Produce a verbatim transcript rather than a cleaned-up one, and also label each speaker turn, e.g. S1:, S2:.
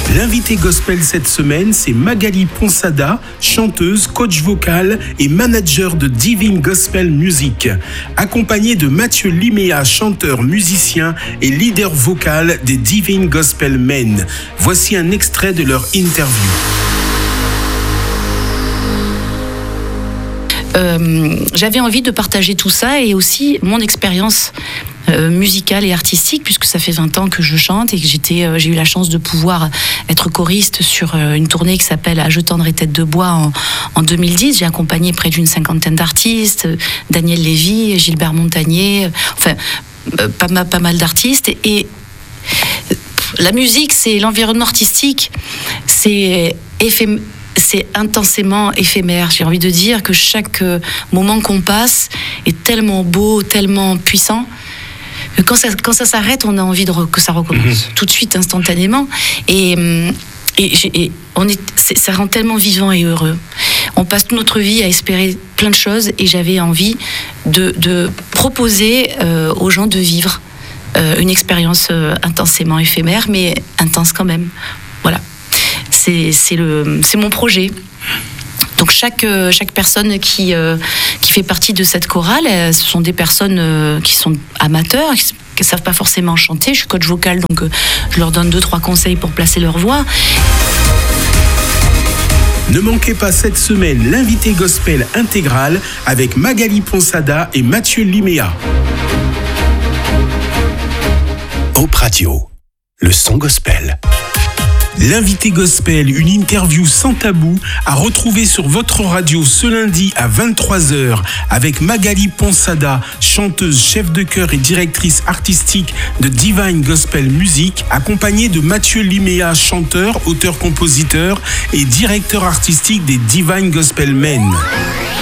S1: L'invité gospel cette semaine, c'est Magali Ponsada, chanteuse, coach vocal et manager de Divine Gospel Music, accompagnée de Mathieu Liméa, chanteur, musicien et leader vocal des Divine Gospel Men. Voici un extrait de leur interview.
S2: Euh, j'avais envie de partager tout ça et aussi mon expérience euh, musicale et artistique, puisque ça fait vingt ans que je chante et que j'étais, euh, j'ai eu la chance de pouvoir être choriste sur euh, une tournée qui s'appelle À Je tendrai tête de bois en, en deux mille dix. J'ai accompagné près d'une cinquantaine d'artistes, euh, Daniel Lévy, Gilbert Montagnier, euh, enfin euh, pas, mal, pas mal d'artistes. Et, et euh, la musique, c'est l'environnement artistique, c'est éphémère. C'est intensément éphémère. J'ai envie de dire que chaque moment qu'on passe est tellement beau, tellement puissant, que quand ça, quand ça s'arrête, on a envie de re, que ça recommence mmh. tout de suite, instantanément. Et, et, et on est, c'est, ça rend tellement vivant et heureux. On passe toute notre vie à espérer plein de choses et j'avais envie de, de proposer euh, aux gens de vivre euh, une expérience euh, intensément éphémère, mais intense quand même. Voilà. C'est, c'est, le, c'est mon projet. Donc chaque, chaque personne qui, euh, qui fait partie de cette chorale, euh, ce sont des personnes euh, qui sont amateurs, qui ne savent pas forcément chanter. Je suis coach vocal, donc euh, je leur donne deux, trois conseils pour placer leur voix.
S1: Ne manquez pas cette semaine l'invité gospel intégral avec Magali Ponsada et Mathieu Liméa. Hope Radio, le son gospel. L'invité gospel, une interview sans tabou à retrouver sur votre radio ce lundi à vingt-trois heures avec Magali Ponsada, chanteuse, chef de chœur et directrice artistique de Divine Gospel Music, accompagnée de Mathieu Liméa, chanteur, auteur-compositeur et directeur artistique des Divine Gospel Men.